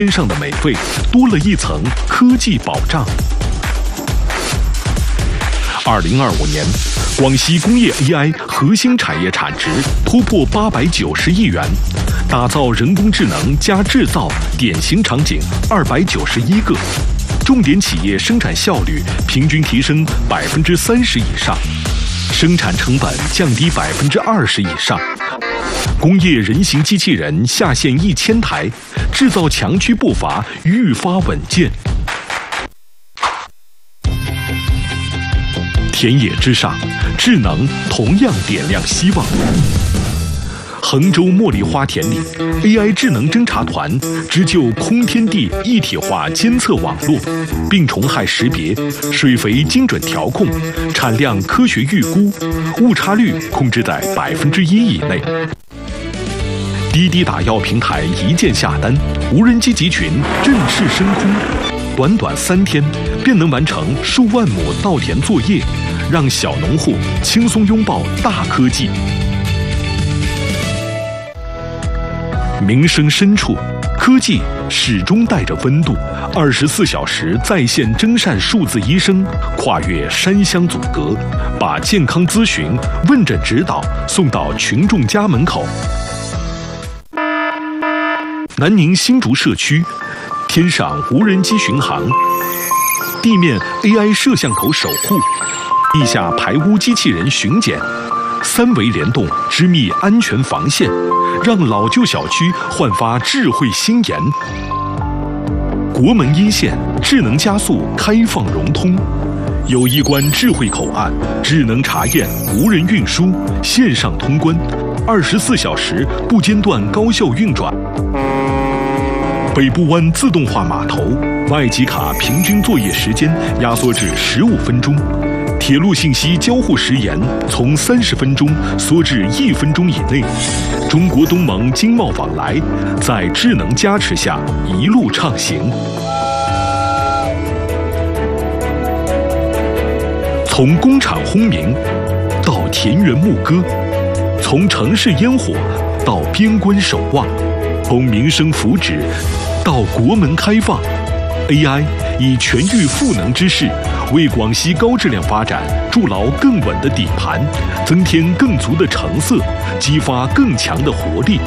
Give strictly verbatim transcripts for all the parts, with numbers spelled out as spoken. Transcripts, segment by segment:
身上的美味多了一层科技保障。二零二五年，广西工业 A I 核心产业产值突破八百九十亿元，打造人工智能加制造典型场景二百九十一个，重点企业生产效率平均提升百分之三十以上，生产成本降低百分之二十以上。工业人形机器人下线一千台，制造强区步伐愈发稳健。田野之上，智能同样点亮希望。衡州茉莉花田里 ，A I 智能侦察团织就空天地一体化监测网络，病虫害识别、水肥精准调控、产量科学预估，误差率控制在百分之一以内。滴滴打药平台一键下单，无人机集群振翅升空，短短三天便能完成数万亩稻田作业，让小农户轻松拥抱大科技。民生深处，科技始终带着温度，二十四小时在线真善数字医生跨越山乡阻隔，把健康咨询、问诊指导送到群众家门口。南宁新竹社区，天上无人机巡航，地面 A I 摄像头守护，地下排污机器人巡检，三维联动织密安全防线，让老旧小区焕发智慧新颜。国门一线智能加速开放融通，有一关智慧口岸，智能查验无人运输，线上通关，二十四小时不间断高效运转。北部湾自动化码头，外籍卡平均作业时间压缩至十五分钟，铁路信息交互时延从三十分钟缩至一分钟以内。中国东盟经贸往来在智能加持下一路畅行。从工厂轰鸣到田园牧歌，从城市烟火到边关守望，从民生福祉到国门开放 ，A I 以全域赋能之势，为广西高质量发展筑牢更稳的底盘，增添更足的成色，激发更强的活力。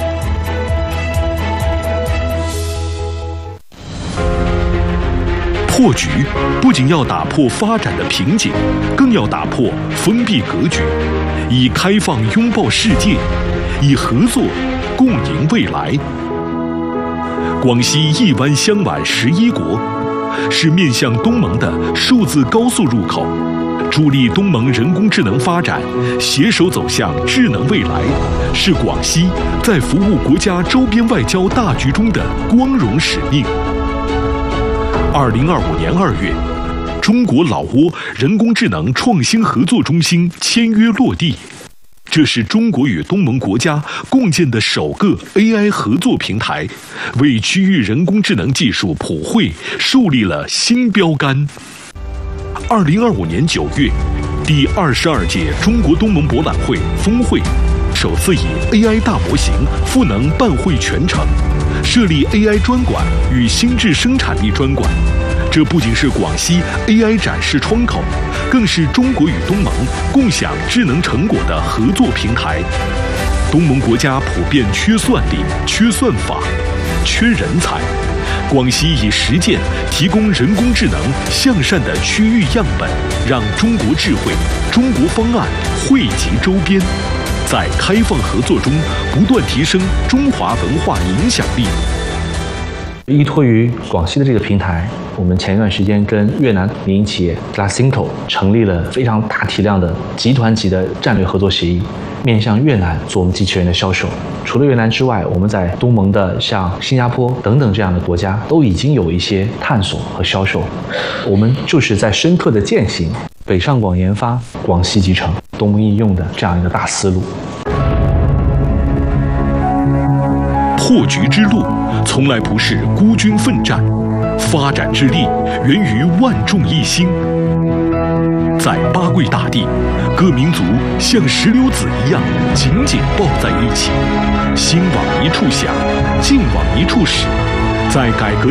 破局不仅要打破发展的瓶颈，更要打破封闭格局，以开放拥抱世界，以合作共赢未来。广西一湾相挽十一国，是面向东盟的数字高速入口，助力东盟人工智能发展，携手走向智能未来，是广西在服务国家周边外交大局中的光荣使命。二零二五年二月，中国老挝人工智能创新合作中心签约落地。这是中国与东盟国家共建的首个 A I 合作平台，为区域人工智能技术普惠树立了新标杆。二零二五年九月，第二十二届中国东盟博览会峰会首次以 A I 大模型赋能办会全程，设立 A I 专馆与心智生产力专馆。这不仅是广西 A I 展示窗口，更是中国与东盟共享智能成果的合作平台。东盟国家普遍缺算力、缺算法、缺人才，广西以实践提供人工智能向善的区域样本，让中国智慧、中国方案惠及周边，在开放合作中不断提升中华文化影响力。 依托于广西的这个平台，我们前一段时间跟越南民营企业 Glacinto 成立了非常大体量的集团级的战略合作协议，面向越南做我们机器人的销售。除了越南之外，我们在东盟的像新加坡等等这样的国家都已经有一些探索和销售。我们就是在深刻的践行北上广研发、广西集成、东盟应用的这样一个大思路。 破局之路从来不是孤军奋战，发展之力源于万众一心。在八桂大地，各民族像石榴籽一样紧紧抱在一起，心往一处想，劲往一处使。在改革